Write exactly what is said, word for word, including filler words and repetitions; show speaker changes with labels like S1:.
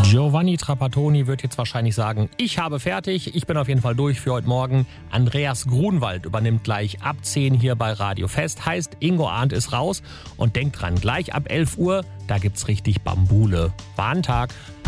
S1: Giovanni Trapattoni wird jetzt wahrscheinlich sagen, ich habe fertig, ich bin auf jeden Fall durch für heute Morgen. Andreas Grunwald übernimmt gleich ab zehn hier bei Radio Fest. Heißt, Ingo Arndt ist raus und denkt dran, gleich ab elf Uhr, da gibt's richtig Bambule. Bahntag.